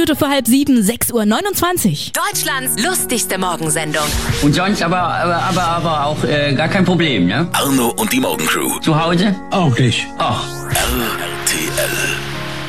Minute vor halb 7, 6:29 Uhr. Deutschlands lustigste Morgensendung. Und sonst aber auch gar kein Problem, ne? Arno und die Morgencrew. Zu Hause? Auch nicht. Ach. RTL.